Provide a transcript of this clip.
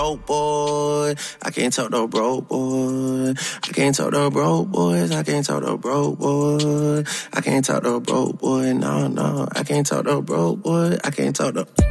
Broke boy, I can't talk no broke boy. I can't talk no broke boys. I can't talk no broke boy. I can't talk no broke boy. No, I can't talk no broke boy. I can't talk no.